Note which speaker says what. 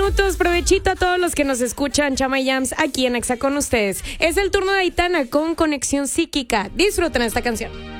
Speaker 1: minutos. Provechito a todos los que nos escuchan, Chama y Jams, aquí en Exa con ustedes. Es el turno de Aitana con Conexión Psíquica. Disfruten esta canción.